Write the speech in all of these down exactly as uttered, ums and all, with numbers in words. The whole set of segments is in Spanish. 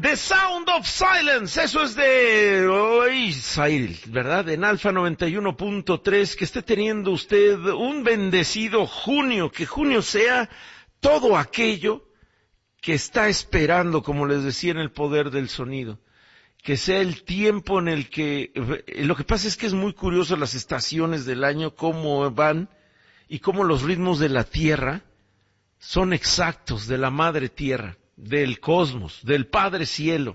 The Sound of Silence, eso es de hoy, ¿verdad? En Alfa noventa y uno punto tres, que esté teniendo usted un bendecido junio, que junio sea todo aquello que está esperando, como les decía, en el poder del sonido. Que sea el tiempo en el que, lo que pasa es que es muy curioso las estaciones del año, cómo van y cómo los ritmos de la Tierra son exactos, de la Madre Tierra, del cosmos, del Padre Cielo.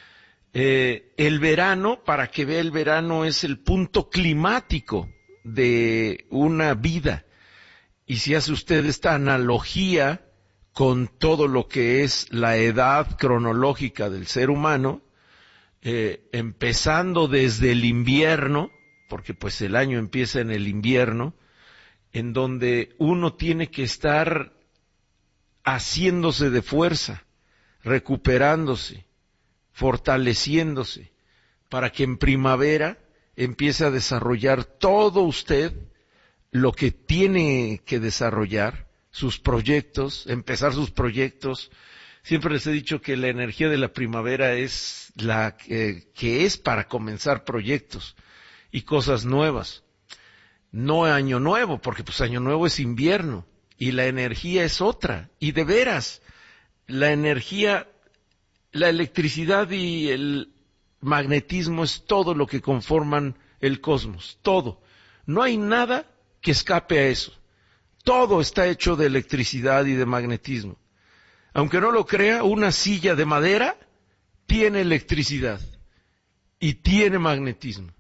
Eh, el verano, para que vea el verano, es el punto climático de una vida. Y si hace usted esta analogía con todo lo que es la edad cronológica del ser humano, eh, empezando desde el invierno, porque pues el año empieza en el invierno, en donde uno tiene que estar haciéndose de fuerza, recuperándose, fortaleciéndose, para que en primavera empiece a desarrollar todo usted lo que tiene que desarrollar, sus proyectos, empezar sus proyectos. Siempre les he dicho que la energía de la primavera es la eh, que es para comenzar proyectos y cosas nuevas. No año nuevo, porque pues año nuevo es invierno y la energía es otra. Y de veras, la energía, la electricidad y el magnetismo es todo lo que conforman el cosmos, todo. No hay nada que escape a eso. Todo está hecho de electricidad y de magnetismo. Aunque no lo crea, una silla de madera tiene electricidad y tiene magnetismo.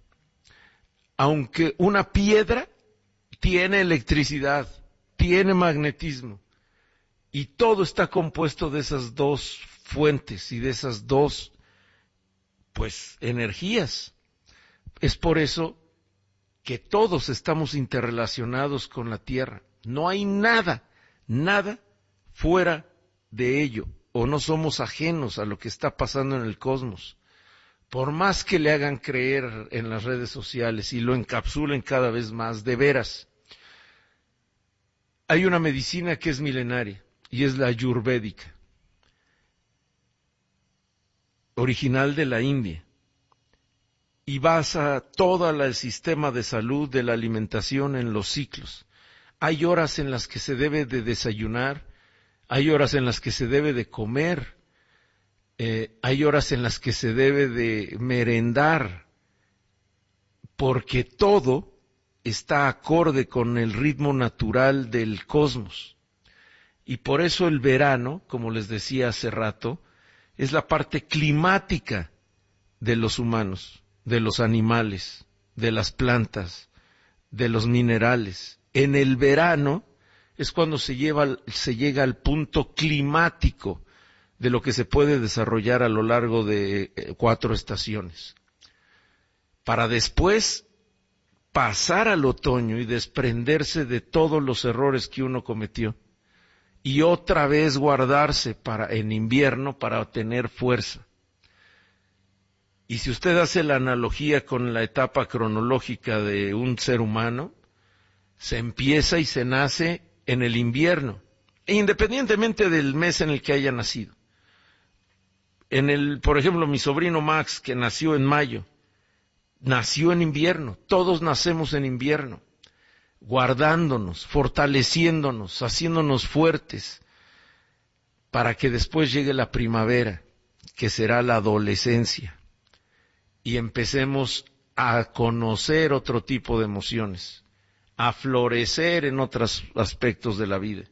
Aunque una piedra tiene electricidad, tiene magnetismo. Y todo está compuesto de esas dos fuentes y de esas dos, pues, energías. Es por eso que todos estamos interrelacionados con la Tierra. No hay nada, nada fuera de ello, o no somos ajenos a lo que está pasando en el cosmos. Por más que le hagan creer en las redes sociales y lo encapsulen cada vez más, de veras, hay una medicina que es milenaria, y es la ayurvédica, original de la India, y basa todo el sistema de salud de la alimentación en los ciclos. Hay horas en las que se debe de desayunar, hay horas en las que se debe de comer, eh, hay horas en las que se debe de merendar, porque todo está acorde con el ritmo natural del cosmos. Y por eso el verano, como les decía hace rato, es la parte climática de los humanos, de los animales, de las plantas, de los minerales. En el verano es cuando se, lleva, se llega al punto climático de lo que se puede desarrollar a lo largo de eh, cuatro estaciones. Para después pasar al otoño y desprenderse de todos los errores que uno cometió. Y otra vez guardarse para, en invierno para tener fuerza. Y si usted hace la analogía con la etapa cronológica de un ser humano, se empieza y se nace en el invierno, independientemente del mes en el que haya nacido. En el, por ejemplo, mi sobrino Max, que nació en mayo, nació en invierno. Todos nacemos en invierno, guardándonos, fortaleciéndonos, haciéndonos fuertes, para que después llegue la primavera, que será la adolescencia, y empecemos a conocer otro tipo de emociones, a florecer en otros aspectos de la vida.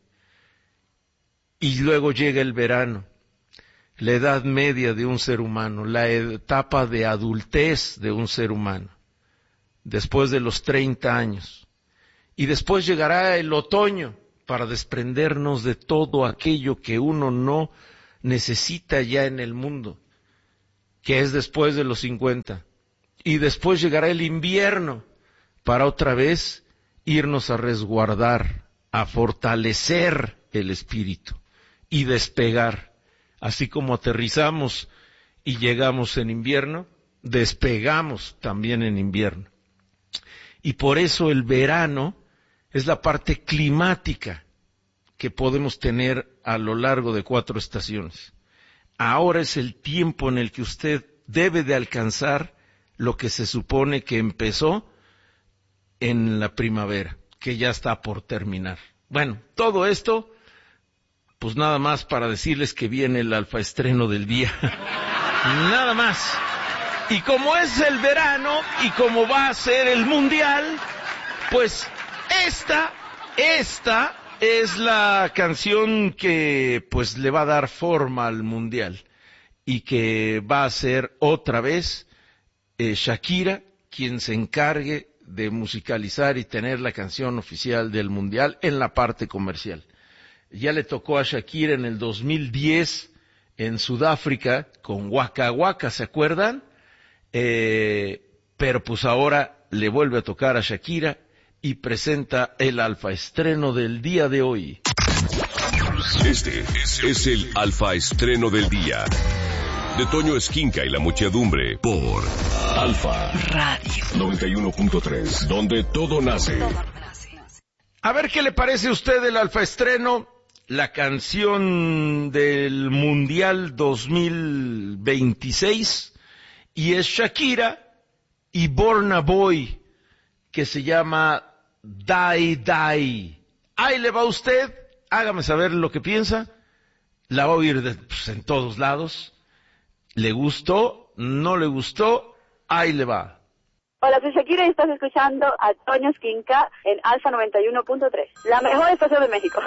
Y luego llega el verano, la edad media de un ser humano, la etapa de adultez de un ser humano, después de los treinta años. Y después llegará el otoño para desprendernos de todo aquello que uno no necesita ya en el mundo, que es después de los cincuenta. Y después llegará el invierno para otra vez irnos a resguardar, a fortalecer el espíritu y despegar. Así como aterrizamos y llegamos en invierno, despegamos también en invierno. Y por eso el verano es la parte climática que podemos tener a lo largo de cuatro estaciones. ahora es el tiempo en el que usted debe de alcanzar lo que se supone que empezó en la primavera, que ya está por terminar. Bueno, todo esto, pues nada más para decirles que viene el alfa estreno del día. Nada más. Y como es el verano y como va a ser el mundial, pues esta, esta es la canción que pues le va a dar forma al mundial y que va a ser otra vez eh, Shakira quien se encargue de musicalizar y tener la canción oficial del mundial en la parte comercial. Ya le tocó a Shakira en el dos mil diez en Sudáfrica con Waka Waka, ¿se acuerdan? Eh, pero pues ahora le vuelve a tocar a Shakira y presenta el alfa estreno del día de hoy. Este es el alfa estreno del día de Toño Esquinca y la muchedumbre por Alfa Radio noventa y uno punto tres, donde todo nace. A ver qué le parece a usted el alfa estreno, la canción del Mundial dos mil veintiséis, y es Shakira y Burna Boy, que se llama Die Die. Ahí le va usted, hágame saber lo que piensa, la va a oír de, pues, en todos lados. ¿Le gustó? ¿No le gustó? Ahí le va. Hola, soy Shakira y estás escuchando a Toño Esquinca en Alfa noventa y uno punto tres, la mejor estación de México.